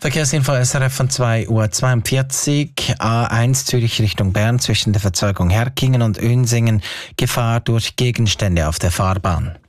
Verkehrsinfo SRF von 2:42 Uhr. A1 Zürich Richtung Bern zwischen der Verzeugung Herkingen und Önsingen. Gefahr durch Gegenstände auf der Fahrbahn.